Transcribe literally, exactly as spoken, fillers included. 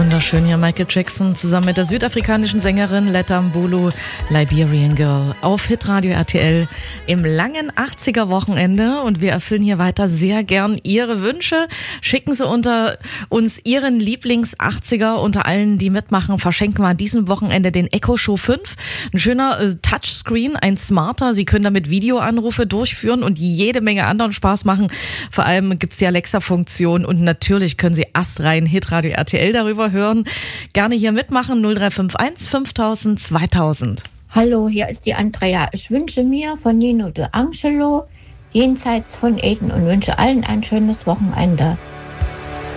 Wunderschön hier Michael Jackson zusammen mit der südafrikanischen Sängerin Letta Mbulu, Liberian Girl, auf Hitradio R T L im langen achtziger Wochenende, und wir erfüllen hier weiter sehr gern Ihre Wünsche. Schicken Sie unter uns Ihren Lieblings-achtziger. Unter allen, die mitmachen, verschenken wir an diesem Wochenende den Echo Show fünf. Ein schöner äh, Touchscreen, ein smarter. Sie können damit Videoanrufe durchführen und jede Menge anderen Spaß machen. Vor allem gibt's die Alexa-Funktion, und natürlich können Sie astrein Hitradio R T L darüber hören. Gerne hier mitmachen, null drei fünf eins fünftausend zweitausend. Hallo, hier ist die Andrea. Ich wünsche mir von Nino De Angelo Jenseits von Eden und wünsche allen ein schönes Wochenende.